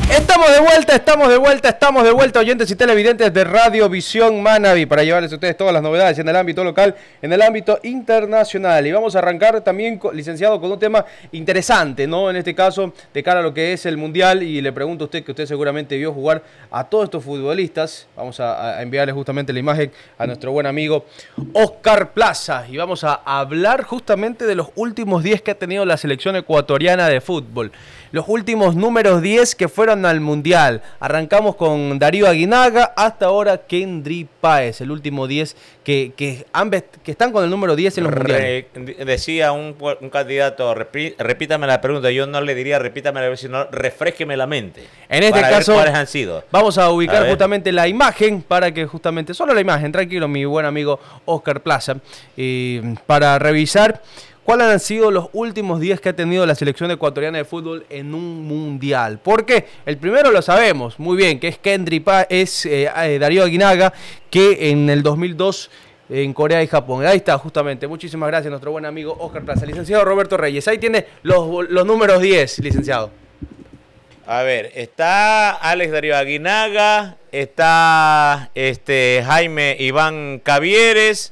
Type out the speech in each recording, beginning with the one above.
Estamos de vuelta, oyentes y televidentes de Radio Visión Manaví, para llevarles a ustedes todas las novedades en el ámbito local, en el ámbito internacional. Y vamos a arrancar también, licenciado, con un tema interesante, ¿no? En este caso, de cara a lo que es el Mundial, y le pregunto a usted, que usted seguramente vio jugar a todos estos futbolistas. Vamos a enviarle justamente la imagen a nuestro buen amigo Oscar Plaza, y vamos a hablar justamente de los últimos 10 que ha tenido la selección ecuatoriana de fútbol. Los últimos números 10 que fueron al Mundial. Arrancamos con Darío Aguinaga, hasta ahora Kendry Páez, el último 10 que están con el número 10 en los Mundiales. Decía un candidato, repítame la pregunta, yo no le diría repítame, sino refrésqueme la mente. En este caso, ¿cuáles han sido? Vamos a ubicar justamente la imagen, para que justamente, solo la imagen, tranquilo, mi buen amigo Oscar Plaza, para revisar ¿cuáles han sido los últimos 10 que ha tenido la selección ecuatoriana de fútbol en un mundial? Porque el primero lo sabemos muy bien, que es Kendry Páez, Darío Aguinaga, que en el 2002 en Corea y Japón. Ahí está, justamente. Muchísimas gracias, nuestro buen amigo Oscar Plaza. Licenciado Roberto Reyes, ahí tiene los números 10, licenciado. A ver, está Alex Darío Aguinaga, está Jaime Iván Cavieres.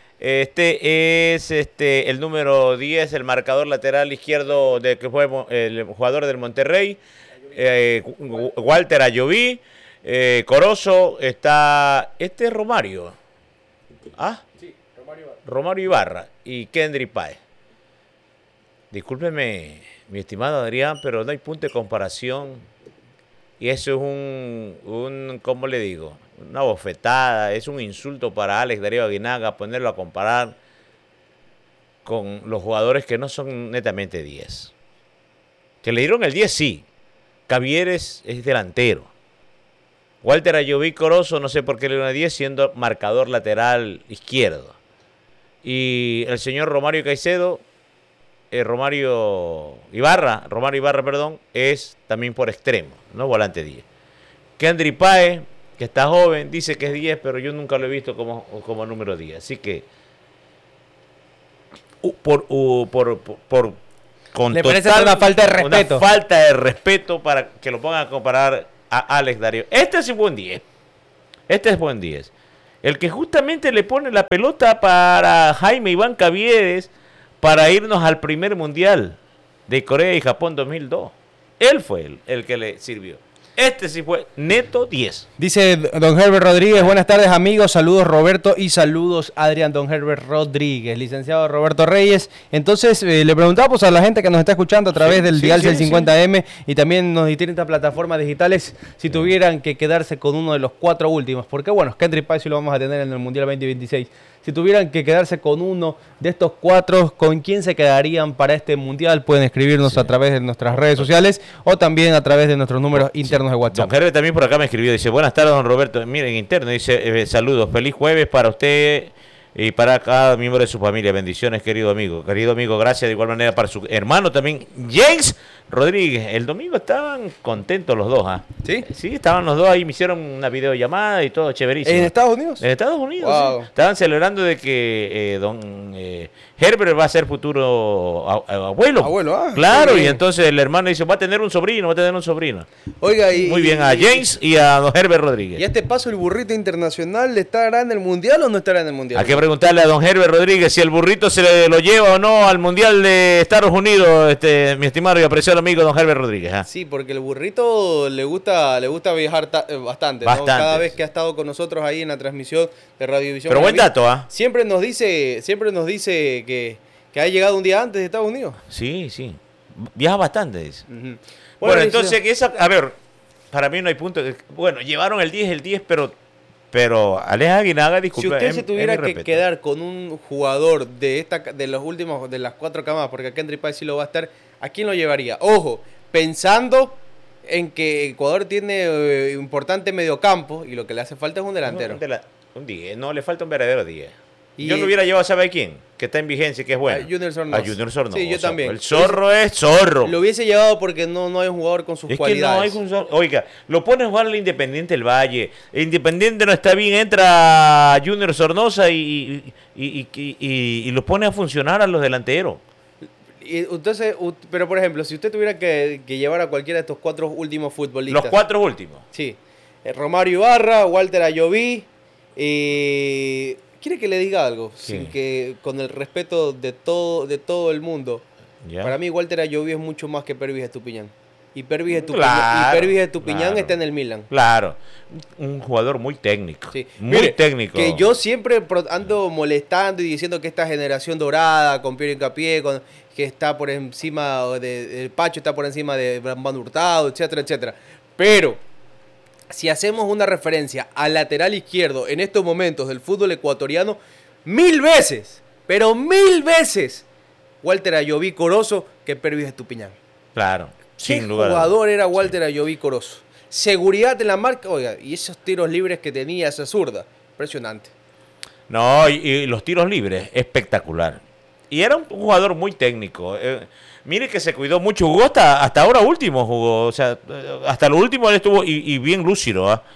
Este es el número 10, el marcador lateral izquierdo que fue el jugador del Monterrey, Walter Ayoví, Corozo, está Romario. ¿Ah? Sí, Romario Ibarra y Kendry Páez. Discúlpeme, mi estimado Adrián, pero no hay punto de comparación. Y eso es ¿cómo le digo? Una bofetada, es un insulto para Alex Darío Aguinaga ponerlo a comparar con los jugadores que no son netamente 10. Que le dieron el 10, sí. Cavieres es delantero. Walter Ayoví Corozo, no sé por qué le dieron el 10, siendo marcador lateral izquierdo. Y el señor Romario Caicedo, Romario Ibarra, es también por extremo, ¿no? Volante 10. Kendry Páez, que está joven, dice que es 10, pero yo nunca lo he visto como número 10. Así que, ¿le parece una falta de respeto? Una falta de respeto para que lo pongan a comparar a Alex Darío. Este es buen 10. El que justamente le pone la pelota para Jaime Iván Cavieres para irnos al primer mundial de Corea y Japón 2002. Él fue el que le sirvió. Este sí fue neto 10. Dice don Herbert Rodríguez, buenas tardes amigos, saludos Roberto y saludos Adrián. Don Herbert Rodríguez, licenciado Roberto Reyes. Entonces le preguntamos a la gente que nos está escuchando a través del dial 650M y también nos distintas plataformas digitales si tuvieran que quedarse con uno de los 4 últimos. Porque bueno, Kendry Páez sí lo vamos a tener en el Mundial 2026. Si tuvieran que quedarse con uno de estos 4, ¿con quién se quedarían para este Mundial? Pueden escribirnos a través de nuestras redes sociales o también a través de nuestros números internos de WhatsApp. Don Herbert también por acá me escribió, dice, buenas tardes don Roberto, miren, interno, dice, saludos, feliz jueves para usted y para cada miembro de su familia, bendiciones querido amigo, gracias de igual manera para su hermano también, James Rodríguez. El domingo estaban contentos los dos, ¿ah? ¿Sí? Sí, estaban los dos ahí, me hicieron una videollamada y todo, chéverísimo. ¿En Estados Unidos? En Estados Unidos, wow. Sí. Estaban celebrando de que don Herbert va a ser futuro abuelo. Abuelo, claro, y entonces el hermano dice, va a tener un sobrino. Oiga, muy bien, a James y a don Herbert Rodríguez. ¿Y a este paso el burrito internacional estará en el Mundial o no estará en el Mundial? Hay que preguntarle a don Herbert Rodríguez si el burrito se lo lleva o no al Mundial de Estados Unidos, mi estimado y apreciado amigo don Herbert Rodríguez. ¿Ah? Sí, porque el burrito le gusta viajar bastante, ¿no? Cada vez que ha estado con nosotros ahí en la transmisión de Radiovisión. Pero buen dato, ¿ah? Siempre nos dice que ha llegado un día antes de Estados Unidos. Sí. Viaja bastante, dice. Uh-huh. Bueno, entonces, a ver, para mí no hay punto. Bueno, llevaron el 10, pero Alex Aguinaga, disculpe. Si usted se tuviera que quedar con un jugador de los últimos, de las 4 camadas, porque Kendry Páez sí lo va a estar, ¿a quién lo llevaría? Ojo, pensando en que Ecuador tiene importante mediocampo y lo que le hace falta es un delantero. Un 10, no, le falta un verdadero 10. Yo lo hubiera llevado, ¿sabe quién? Que está en vigencia y que es bueno. A Junior Sornosa. Sí, yo también. El zorro es zorro. Lo hubiese llevado porque no hay un jugador con sus cualidades. Que no hay un zorro. Oiga, lo pone a jugar al Independiente del Valle. El Independiente no está bien, entra Junior Sornosa y lo pone a funcionar a los delanteros. Y entonces, pero por ejemplo, si usted tuviera que llevar a cualquiera de estos 4 últimos futbolistas. Los 4 últimos. Sí. Romario Ibarra, Walter Ayoví. ¿Quiere que le diga algo? Sí. Sin que, con el respeto de todo el mundo. Ya. Para mí, Walter Ayoví es mucho más que Pervis Estupiñán. Y Pervis Claro, Estupiñán claro. está en el Milan. Claro, un jugador muy técnico. Sí. Muy Mire, técnico. Que yo siempre ando molestando y diciendo que esta generación dorada, con Piero Hincapié, que está por encima del Pacho, está por encima de Van Hurtado, etcétera, etcétera. Pero, si hacemos una referencia al lateral izquierdo en estos momentos del fútbol ecuatoriano, 1000 veces, pero 1000 veces, Walter Ayoví Corozo que Pervis Estupiñán. Claro, ¿Qué sin lugar a jugador dudas. era Walter Ayoví Corozo? Seguridad en la marca, oiga, y esos tiros libres que tenía, esa zurda, impresionante. No, y los tiros libres, espectacular. Y era un jugador muy técnico. Mire que se cuidó mucho, jugó hasta ahora último, jugó. O sea, hasta lo último él estuvo y bien lúcido, ¿ah?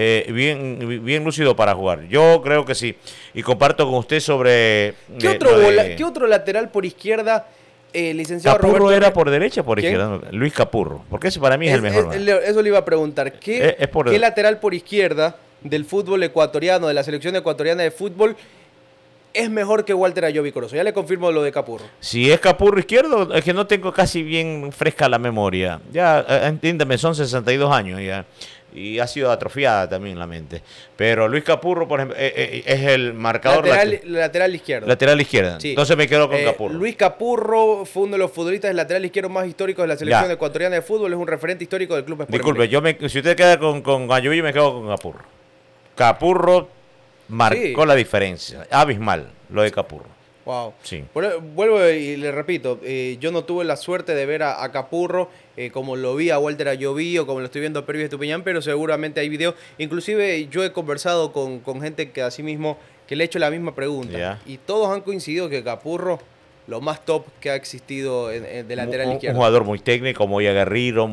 Bien lúcido para jugar. Yo creo que sí. Y comparto con usted sobre... ¿Qué otro lateral por izquierda, licenciado ¿Capurro Roberto? era por derecha o por ¿Quién? izquierda? Luis Capurro. Porque ese para mí es el mejor. ¿no? Eso le iba a preguntar. ¿Qué Es lateral por izquierda del fútbol ecuatoriano, de la selección ecuatoriana de fútbol, es mejor que Walter Ayoví Corozo? Ya le confirmo lo de Capurro. Si es Capurro izquierdo, es que no tengo casi bien fresca la memoria. Ya, entiéndeme, son 62 años ya. Y ha sido atrofiada también la mente. Pero Luis Capurro, por ejemplo, es el marcador Lateral izquierdo. lateral izquierda. Sí. Entonces me quedo con Capurro. Luis Capurro fue uno de los futbolistas del lateral izquierdo más históricos de la selección ecuatoriana de fútbol. Es un referente histórico del club Sporting. Disculpe, si usted queda con Ayoví, me quedo con Capurro. Capurro marcó la diferencia. Abismal, lo de Capurro. Wow. Sí. Vuelvo y le repito, yo no tuve la suerte de ver a Capurro como lo vi a Walter Ayoví o como lo estoy viendo a Pervis Estupiñán, pero seguramente hay videos. Inclusive yo he conversado con gente que así mismo, que le he hecho la misma pregunta. Ya. Y todos han coincidido que Capurro, lo más top que ha existido de lateral izquierdo. Un jugador muy técnico, muy aguerrido,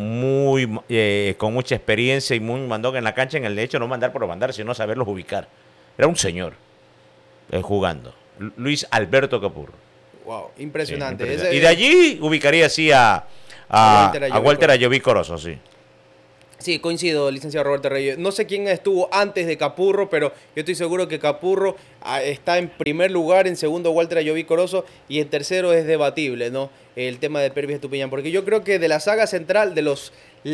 con mucha experiencia y muy mandón en la cancha. En el hecho no mandar por mandar, sino saberlos ubicar. Era un señor jugando. Luis Alberto Capurro. Wow, impresionante. Sí, impresionante. Y de allí ubicaría así a Walter Ayoví Corozo, sí. Sí, coincido, licenciado Roberto Reyes. No sé quién estuvo antes de Capurro, pero yo estoy seguro que Capurro está en primer lugar, en segundo Walter Ayoví Corozo y en tercero es debatible, ¿no? El tema de Pervis Estupiñán, porque yo creo que de la saga central, de los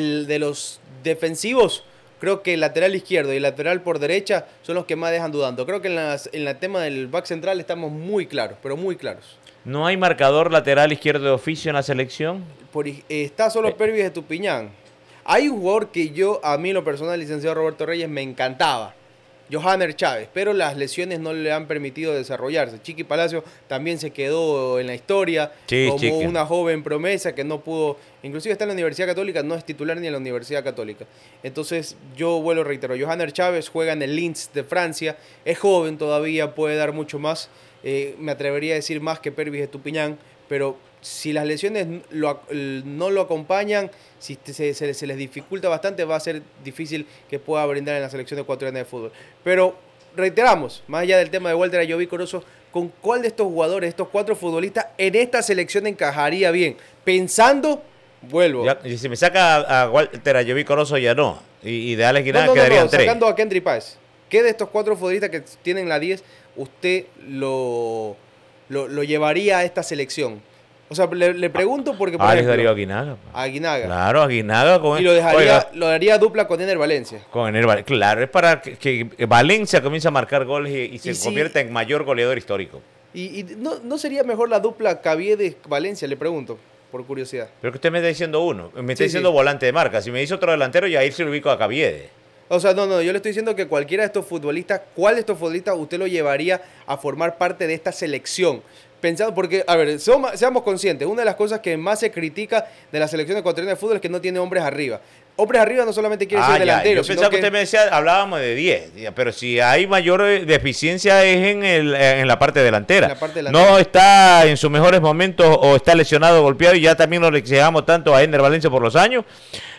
defensivos, creo que el lateral izquierdo y el lateral por derecha son los que más dejan dudando. Creo que en el tema del back central estamos muy claros, pero muy claros. ¿No hay marcador lateral izquierdo de oficio en la selección? Está solo Pervis Estupiñán. Hay un jugador que a mí en lo personal, licenciado Roberto Reyes, me encantaba. Johanner Chávez, pero las lesiones no le han permitido desarrollarse. Chiqui Palacio también se quedó en la historia como una joven promesa que no pudo, inclusive está en la Universidad Católica, no es titular ni en la Universidad Católica. Entonces yo vuelvo a reiterar, Johanner Chávez juega en el Linz de Francia, es joven todavía, puede dar mucho más, me atrevería a decir más que Pervis Estupiñán, pero si las lesiones no lo acompañan, si se les dificulta bastante, va a ser difícil que pueda brindar en la selección ecuatoriana de fútbol. Pero reiteramos, más allá del tema de Walter Ayoví Corozo, ¿con cuál de estos jugadores, estos 4 futbolistas, en esta selección encajaría bien? Pensando, vuelvo. Y si me saca a Walter Ayoví Corozo, ya no. Y de Alex Guinaga quedarían 3. Sacando a Kendry Páez. ¿Qué de estos 4 futbolistas que tienen la 10 usted lo llevaría a esta selección? O sea, le pregunto porque, por Alex ejemplo, Darío Aguinaga. Aguinaga. Claro, Aguinaga. Y lo daría dupla con Ener Valencia. Con Ener Valencia. Claro, es para que Valencia comience a marcar goles y se convierta en mayor goleador histórico. ¿Y no sería mejor la dupla Caviedes-Valencia? Le pregunto, por curiosidad. Pero que usted me está diciendo uno. Me está diciendo volante de marca. Si me dice otro delantero, ya ahí se lo ubico a Caviedes. O sea, no, yo le estoy diciendo que cualquiera de estos futbolistas, ¿cuál de estos futbolistas usted lo llevaría a formar parte de esta selección? Pensando, porque, a ver, seamos conscientes, una de las cosas que más se critica de la selección ecuatoriana de fútbol es que no tiene hombres arriba. Hombres arriba no solamente quiere decir delantero. Yo pensaba que usted me decía, hablábamos de 10, pero si hay mayor deficiencia es en la parte delantera. No está en sus mejores momentos o está lesionado, golpeado, y ya también no le exigamos tanto a Ender Valencia por los años.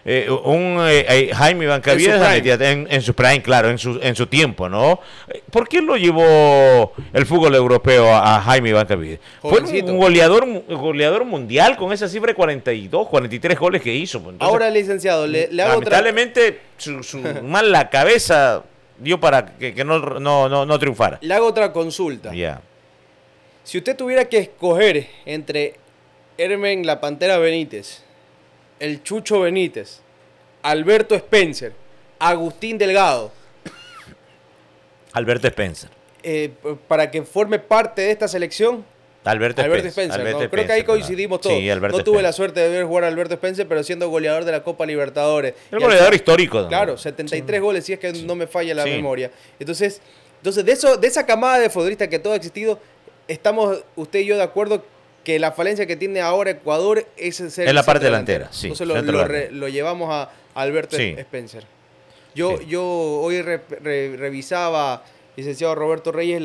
Jaime Bancavides en su prime, claro, en su tiempo, ¿no? ¿Por qué lo llevó el fútbol europeo a Jaime Bancavides? Fue un goleador mundial con esa cifra de 42, 43 goles que hizo. Entonces, ahora, licenciado, le hago lamentablemente su mal la cabeza dio para que no triunfara. Le hago otra consulta. Yeah. Si usted tuviera que escoger entre Hermen La Pantera Benítez, el Chucho Benítez, Alberto Spencer, Agustín Delgado. Alberto Spencer. Para que forme parte de esta selección. Alberto Spencer. ¿No? Creo que ahí coincidimos todos. Sí, no tuve la suerte de ver jugar a Alberto Spencer, pero siendo goleador de la Copa Libertadores. El goleador histórico. Claro, 73 goles, si es que no me falla la memoria. Entonces de esa camada de futbolistas que todo ha existido, estamos usted y yo de acuerdo que la falencia que tiene ahora Ecuador es ser en la parte delantera. Sí, entonces lo llevamos a Alberto Spencer. Yo hoy revisaba, licenciado Roberto Reyes,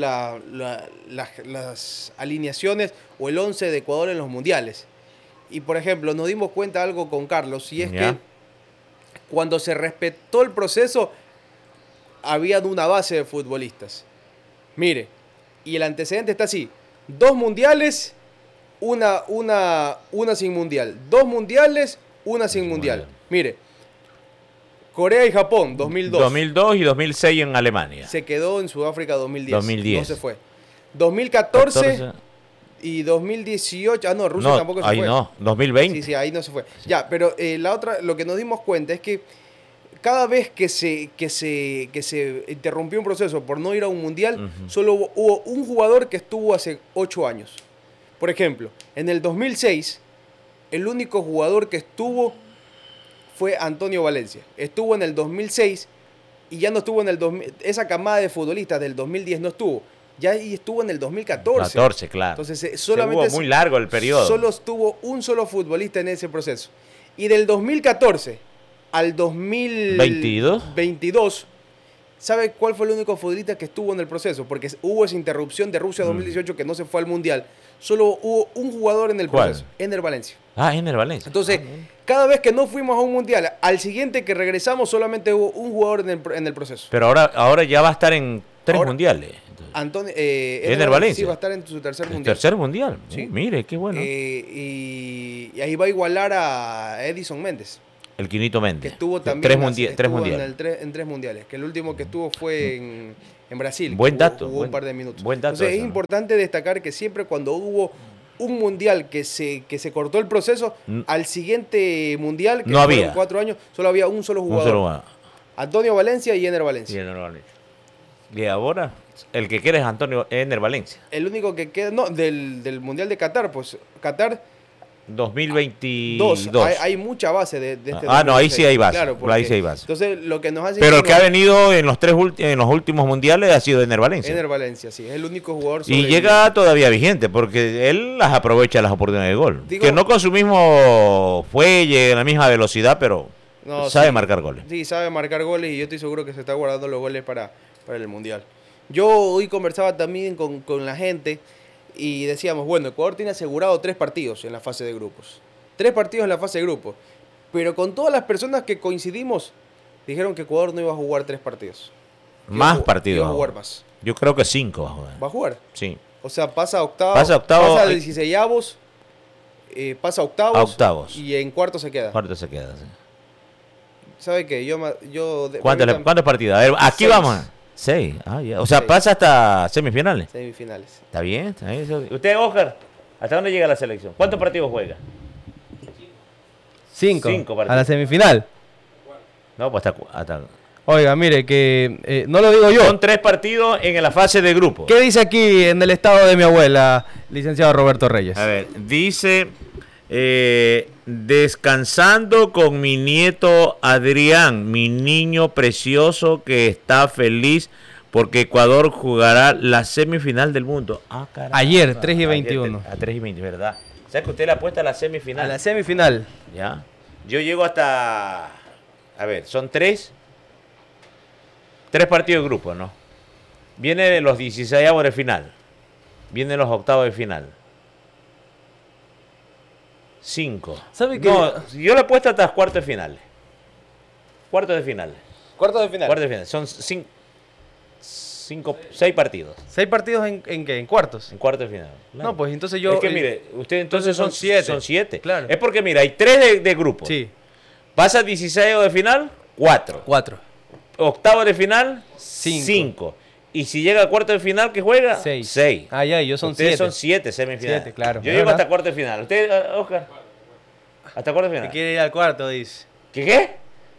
las alineaciones o el 11 de Ecuador en los mundiales. Y por ejemplo, nos dimos cuenta de algo con Carlos, y es que cuando se respetó el proceso, había una base de futbolistas. Mire, y el antecedente está así: 2 mundiales, una sin mundial. 2 mundiales, una sin mundial. Mire, Corea y Japón, 2002. 2002 y 2006 en Alemania. Se quedó en Sudáfrica 2010. 2010. No se fue. 2014 y 2018. No, Rusia tampoco se fue. Ahí no, 2020. Sí, ahí no se fue. Ya, pero lo que nos dimos cuenta es que cada vez que se interrumpió un proceso por no ir a un mundial, solo hubo un jugador que estuvo hace 8 años. Por ejemplo, en el 2006, el único jugador que estuvo fue Antonio Valencia. Estuvo en el 2006 y ya no estuvo en el 2000. Esa camada de futbolistas del 2010 no estuvo. Ya estuvo en el 2014. 14, claro. Entonces, solamente muy largo el periodo. Solo estuvo un solo futbolista en ese proceso. Y del 2014 al 2022, ¿sabe cuál fue el único futbolista que estuvo en el proceso? Porque hubo esa interrupción de Rusia 2018 que no se fue al Mundial. Solo hubo un jugador en el proceso, Ender Valencia. Ender Valencia. Entonces, cada vez que no fuimos a un Mundial, al siguiente que regresamos solamente hubo un jugador en el proceso. Pero ahora ya va a estar en 3 mundiales. Ender Valencia sí va a estar en su tercer mundial. ¿Tercer mundial? Sí. Mire, qué bueno. Y ahí va a igualar a Edison Méndez. El Quinito Méndez. Que estuvo también en 3 mundiales. En 3 mundiales. Que el último que estuvo fue en Brasil. Buen dato. Jugó un par de minutos. Buen dato. Entonces es importante destacar que siempre cuando hubo un mundial que se cortó el proceso, al siguiente mundial, que no había 4 años, solo había un solo jugador. Antonio Valencia y Ender Valencia. Y ahora el que quiere es Ender Valencia. El único que queda, no, del mundial de Qatar, pues Qatar 2022. Hay mucha base de este. No, ahí sí hay base. Claro, ahí sí hay base. Entonces, lo que nos hace. Pero el que ha venido en los últimos mundiales ha sido Ender Valencia. Ender Valencia, sí. Es el único jugador. Y llega todavía vigente, porque él las aprovecha las oportunidades de gol. Que no con su mismo fuelle, la misma velocidad, pero sabe marcar goles. Sí, sabe marcar goles, y yo estoy seguro que se está guardando los goles para el Mundial. Yo hoy conversaba también con la gente. Y decíamos, bueno, Ecuador tiene asegurado 3 partidos en la fase de grupos. 3 partidos en la fase de grupos. Pero con todas las personas que coincidimos, dijeron que Ecuador no iba a jugar 3 partidos. Más partidos. Iba a jugar más. Yo creo que 5 va a jugar. ¿Va a jugar? Sí. O sea, pasa a octavos. Pasa a 16avos. Pasa a octavos. Y en cuartos se queda. Sí. ¿Sabe qué? ¿Cuántos partidos? A ver, aquí 6. Vamos. 6. Ya. O sea, 6. Pasa hasta semifinales. Está bien. Usted, Oscar, ¿hasta dónde llega la selección? ¿Cuántos partidos juega? 5 partidos. A la semifinal. No, pues hasta... Oiga, mire, que no lo digo yo. Son 3 partidos en la fase de grupo. ¿Qué dice aquí en el estado de mi abuela, licenciado Roberto Reyes? A ver, dice... descansando con mi nieto Adrián, mi niño precioso que está feliz porque Ecuador jugará la semifinal del mundo. Caramba. Ayer, 3:21. A 3:20, ¿verdad? ¿Sabes que usted le apuesta a la semifinal? A la semifinal. Ya. Yo llego hasta a ver, son tres partidos de grupo, ¿no? Viene los 16avos de final. Vienen los octavos de final. 5. ¿Sabe qué? No, yo le he puesto hasta cuartos de finales. Cuartos de final. Cuartos de final. Cuartos de final. Son 6 partidos. 6 partidos en qué? ¿En cuartos? En cuartos de final. Claro. No, pues entonces yo... Es que mire, usted entonces son 7. Son 7. Claro. Es porque mira, hay 3 de grupo. Sí. Pasa 16avos de final, 4. 4. Octavos de final, 5. 5. Y si llega a cuarto de final, ¿qué juega? 6. Ah, ya, yo son 7. Ustedes son 7 semifinales. 7, claro. Yo llego hasta cuarto de final. ¿Usted, Oscar? ¿Hasta cuarto de final? Quiere ir al cuarto, dice. ¿Qué?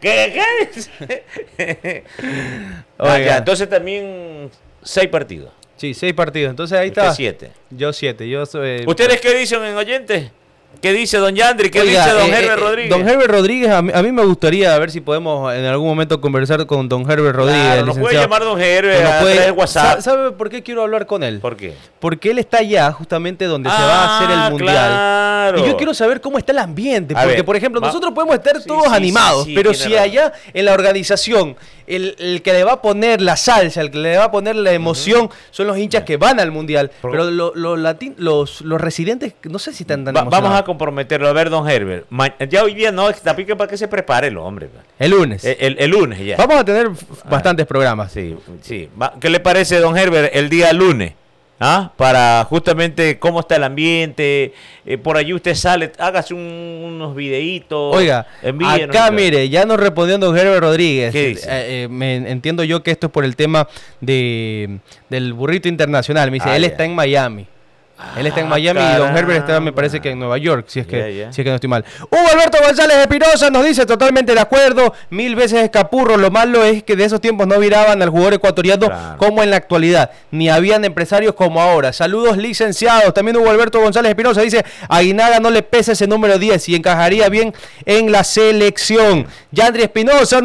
Ya, entonces también 6 partidos. Sí, 6 partidos. Entonces ahí Usted está. 7. Yo 7. Yo soy... ¿Ustedes qué dicen en oyentes? ¿Qué dice don Yandri? ¿Qué dice don Herbert Rodríguez? Don Herbert Rodríguez, a mí me gustaría ver si podemos en algún momento conversar con don Herbert Rodríguez. Claro, nos puede llamar don Herbert a través de WhatsApp. ¿Sabe por qué quiero hablar con él? ¿Por qué? Porque él está allá justamente donde se va a hacer el Mundial. Claro. Y yo quiero saber cómo está el ambiente. A Porque, ver, por ejemplo, nosotros podemos estar sí, todos animados, pero tiene si razón. allá en la organización el que le va a poner la salsa, el que le va a poner la emoción, son los hinchas que van al Mundial. Pero los residentes, no sé si están tan emocionados. Vamos a comprometerlo. A ver, don Herbert. Ya hoy día no, está pique para que se prepare el hombre. El lunes. El lunes ya. Vamos a tener bastantes programas. Sí. ¿Qué le parece, don Herbert, el día lunes? Para justamente cómo está el ambiente, por allí usted sale, hágase unos videitos. Oiga, envíenos, acá mire, ya nos respondió don Herbert Rodríguez. ¿Qué dice? Entiendo yo que esto es por el tema del burrito internacional. Me dice, él está en Miami. Él está en Miami y don Herbert está, me parece que en Nueva York, si es que no estoy mal. Hugo Alberto González Espinosa nos dice totalmente de acuerdo, 1000 veces escapurro. Lo malo es que de esos tiempos no viraban al jugador ecuatoriano como en la actualidad, ni habían empresarios como ahora. Saludos, licenciados. También Hugo Alberto González Espinosa dice, a Aguinaga no le pesa ese número 10 y encajaría bien en la selección. Yandri Espinosa